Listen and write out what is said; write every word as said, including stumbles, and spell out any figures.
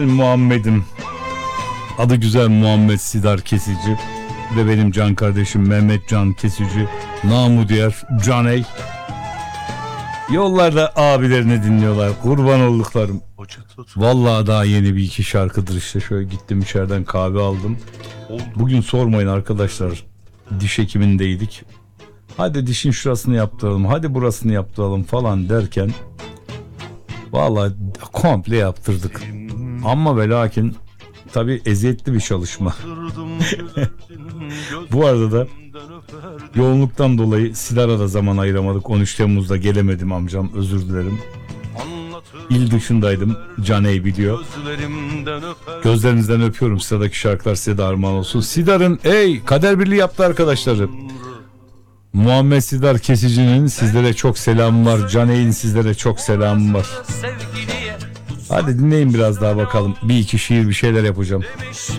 Muhammed'im. Adı güzel Muhammed Sidar Kesici ve benim can kardeşim Mehmet Can Kesici, namı diğer Caney. Yollarda abilerini dinliyorlar. Kurban olduklarım. Vallahi daha yeni bir iki şarkıdır işte. Şöyle gittim içeriden kahve aldım. Bugün sormayın arkadaşlar. Diş hekimindeydik. Hadi dişin şurasını yaptıralım, hadi burasını yaptıralım falan derken vallahi komple yaptırdık. Ama ve lakin tabii eziyetli bir çalışma. Bu arada da yoğunluktan dolayı Sidar'a da zaman ayıramadık. on üç Temmuz'da gelemedim amcam, özür dilerim. İl dışındaydım, Caney biliyor. Gözlerinizden öpüyorum, sıradaki şarkılar size de armağan olsun. Sidar'ın ey kader birliği yaptı arkadaşları. Muhammed Sidar Kesici'nin sizlere çok selamı var. Caney'in sizlere çok selamı var. Hadi dinleyin biraz daha bakalım. Bir iki şiir bir şeyler yapacağım.